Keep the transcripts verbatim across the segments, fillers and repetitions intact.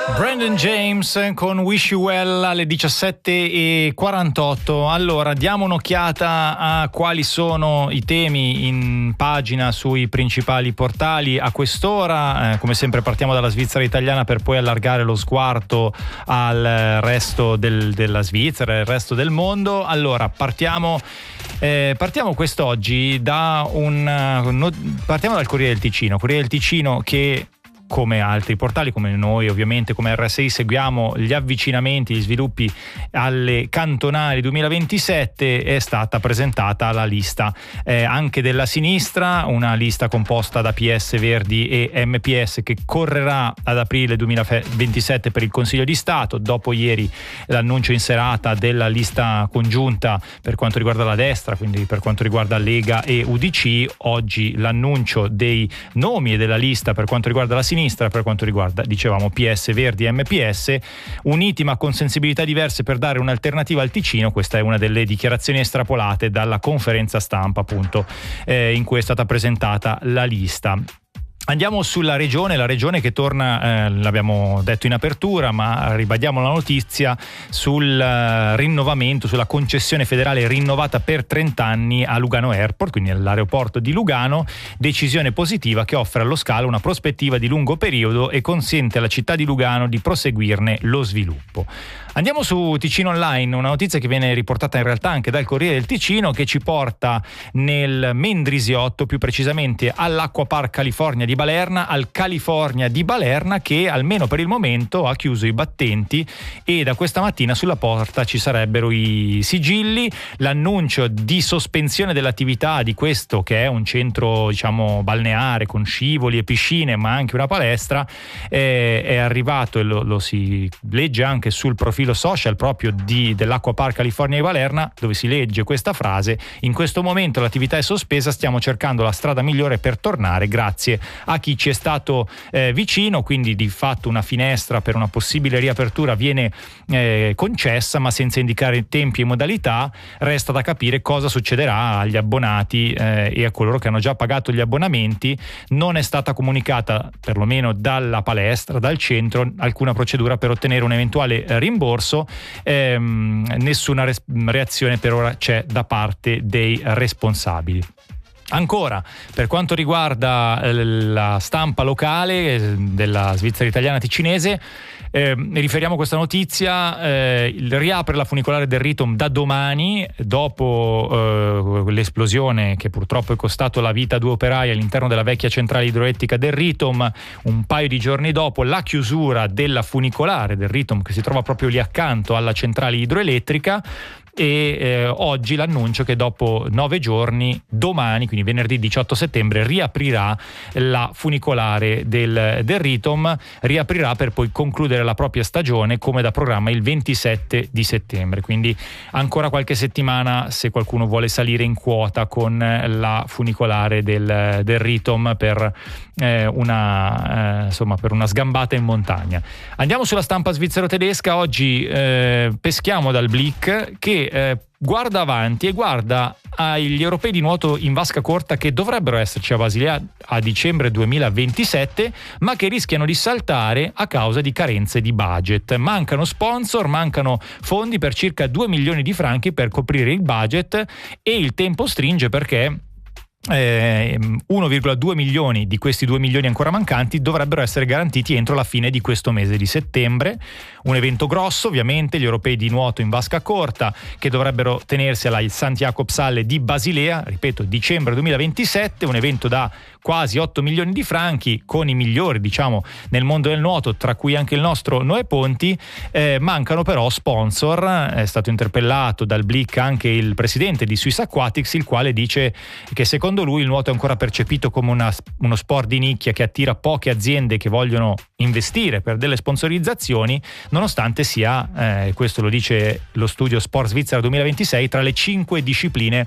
Brandon James con Wish You Well alle diciassette e quarantotto. Allora, diamo un'occhiata a quali sono i temi in pagina sui principali portali a quest'ora. Eh, come sempre partiamo dalla Svizzera italiana per poi allargare lo sguardo al resto del, della Svizzera e il resto del mondo. Allora, partiamo Eh, partiamo quest'oggi da un no, partiamo dal Corriere del Ticino. Corriere del Ticino che, come altri portali, come noi ovviamente, come R S I, seguiamo gli avvicinamenti, gli sviluppi alle cantonali duemilaventisette. È stata presentata la lista eh, anche della sinistra, una lista composta da P S, Verdi e M P S che correrà ad aprile duemilaventisette per il Consiglio di Stato. Dopo ieri l'annuncio in serata della lista congiunta per quanto riguarda la destra, quindi per quanto riguarda Lega e U D C, oggi l'annuncio dei nomi e della lista per quanto riguarda la sinistra, per quanto riguarda, dicevamo, P S, Verdi e M P S, uniti ma con sensibilità diverse per dare un'alternativa al Ticino. Questa è una delle dichiarazioni estrapolate dalla conferenza stampa, appunto, eh, in cui è stata presentata la lista. Andiamo sulla regione, la regione che torna, eh, l'abbiamo detto in apertura, ma ribadiamo la notizia sul uh, rinnovamento, sulla concessione federale rinnovata per trenta anni a Lugano Airport, quindi all'aeroporto di Lugano. Decisione positiva che offre allo scalo una prospettiva di lungo periodo e consente alla città di Lugano di proseguirne lo sviluppo. Andiamo su Ticino Online, una notizia che viene riportata in realtà anche dal Corriere del Ticino, che ci porta nel Mendrisiotto, più precisamente all'Acquapark California di Balerna, al California di Balerna, che almeno per il momento ha chiuso i battenti e da questa mattina sulla porta ci sarebbero i sigilli. L'annuncio di sospensione dell'attività di questo, che è un centro, diciamo, balneare con scivoli e piscine, ma anche una palestra, eh, è arrivato e lo, lo si legge anche sul profilo social proprio di, dell'Acquapark California di Balerna, dove si legge questa frase: in questo momento l'attività è sospesa, stiamo cercando la strada migliore per tornare, grazie a chi ci è stato eh, vicino. Quindi di fatto una finestra per una possibile riapertura viene eh, concessa, ma senza indicare tempi e modalità. Resta da capire cosa succederà agli abbonati eh, e a coloro che hanno già pagato gli abbonamenti. Non è stata comunicata, perlomeno dalla palestra, dal centro, alcuna procedura per ottenere un eventuale rimborso. Ehm, nessuna res- reazione per ora c'è da parte dei responsabili. Ancora, per quanto riguarda la stampa locale della Svizzera italiana ticinese, eh, riferiamo questa notizia: eh, riapre la funicolare del Ritom da domani, dopo eh, l'esplosione che purtroppo è costato la vita a due operai all'interno della vecchia centrale idroelettrica del Ritom. Un paio di giorni dopo la chiusura della funicolare del Ritom, che si trova proprio lì accanto alla centrale idroelettrica. E eh, oggi l'annuncio che dopo nove giorni, domani, quindi venerdì diciotto settembre, riaprirà la funicolare del, del Ritom, riaprirà per poi concludere la propria stagione come da programma il ventisette di settembre. Quindi ancora qualche settimana se qualcuno vuole salire in quota con la funicolare del, del Ritom per eh, una eh, insomma per una sgambata in montagna. Andiamo sulla stampa svizzero-tedesca. Oggi eh, peschiamo dal Blick, che Eh, guarda avanti e guarda agli europei di nuoto in vasca corta che dovrebbero esserci a Basilea a dicembre duemilaventisette, ma che rischiano di saltare a causa di carenze di budget. Mancano sponsor, mancano fondi per circa due milioni di franchi per coprire il budget e il tempo stringe, perché Eh, uno virgola due milioni di questi due milioni ancora mancanti dovrebbero essere garantiti entro la fine di questo mese di settembre. Un evento grosso, ovviamente, gli europei di nuoto in vasca corta, che dovrebbero tenersi alla Sant Jakobshalle di Basilea, ripeto, dicembre duemilaventisette, un evento da quasi otto milioni di franchi, con i migliori, diciamo, nel mondo del nuoto, tra cui anche il nostro Noè Ponti. Eh, mancano però sponsor. È stato interpellato dal Blick anche il presidente di Swiss Aquatics, il quale dice che secondo lui il nuoto è ancora percepito come una, uno sport di nicchia che attira poche aziende che vogliono investire per delle sponsorizzazioni, nonostante sia, eh, questo lo dice lo studio Sport Svizzera duemilaventisei, tra le cinque discipline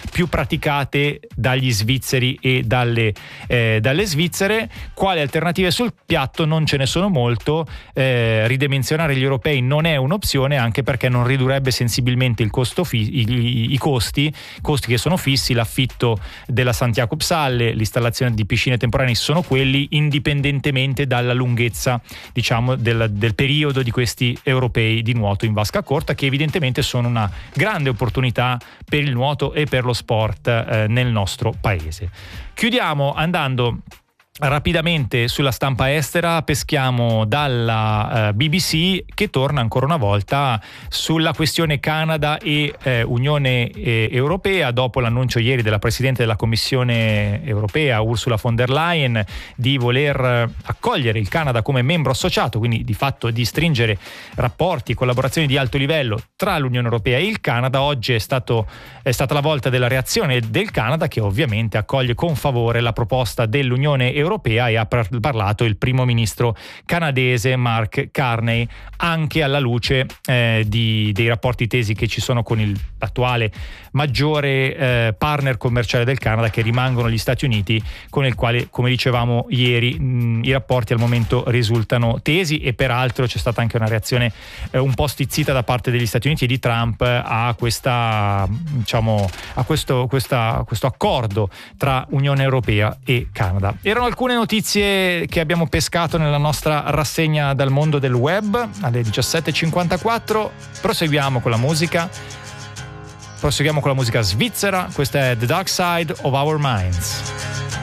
più praticate dagli svizzeri e dalle, eh, dalle svizzere. Quali alternative sul piatto? Non ce ne sono molto. Eh, ridimensionare gli europei non è un'opzione, anche perché non ridurrebbe sensibilmente il costo fi- i, i costi, costi che sono fissi. L'affitto della Sankt Jakobshalle, l'installazione di piscine temporanee sono quelli, indipendentemente dalla lunghezza, diciamo, del, del periodo di questi europei di nuoto in vasca corta, che evidentemente sono una grande opportunità per il nuoto e per lo sport eh, nel nostro paese. Chiudiamo andando rapidamente sulla stampa estera. Peschiamo dalla uh, B B C, che torna ancora una volta sulla questione Canada e eh, Unione eh, Europea, dopo l'annuncio ieri della Presidente della Commissione Europea Ursula von der Leyen di voler accogliere il Canada come membro associato, quindi di fatto di stringere rapporti e collaborazioni di alto livello tra l'Unione Europea e il Canada. Oggi è, stato, è stata la volta della reazione del Canada, che ovviamente accoglie con favore la proposta dell'Unione Europea europea, e ha parlato il primo ministro canadese Mark Carney, anche alla luce eh, di, dei rapporti tesi che ci sono con il, l'attuale maggiore eh, partner commerciale del Canada, che rimangono gli Stati Uniti, con il quale, come dicevamo ieri, mh, i rapporti al momento risultano tesi. E peraltro c'è stata anche una reazione eh, un po' stizzita da parte degli Stati Uniti e di Trump a questa, diciamo, a questo, questa, questo accordo tra Unione Europea e Canada. Erano alcune notizie che abbiamo pescato nella nostra rassegna dal mondo del web alle diciassette e cinquantaquattro. Proseguiamo con la musica. Proseguiamo con la musica svizzera. Questa è The Dark Side of Our Minds.